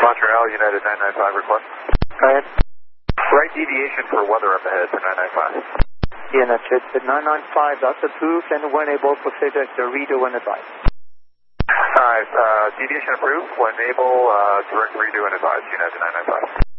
Montreal, United 995 request. Go ahead. Right deviation for weather up ahead for 995. United 995, that's approved and when able, proceed at the redo when advised. Alright, deviation approved. When able, direct redo and advise, United 995.